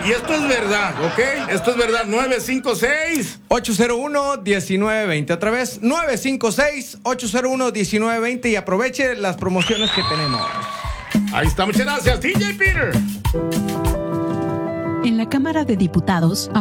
Y esto es verdad, ¿ok? Esto es verdad. 956-801-1920. Otra vez, 956-801-1920. Y aproveche las promociones que tenemos. Ahí está, muchas gracias, DJ Peter. En la Cámara de Diputados